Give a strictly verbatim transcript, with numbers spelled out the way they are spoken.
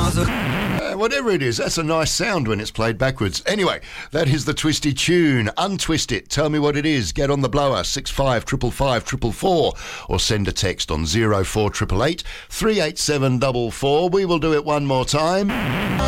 Uh, whatever it is, that's a nice sound when it's played backwards. Anyway, that is the twisty tune. Untwist it. Tell me what it is. Get on the blower, six five five five four four four, or send a text on zero four eight eight eight three eight seven four four. We will do it one more time.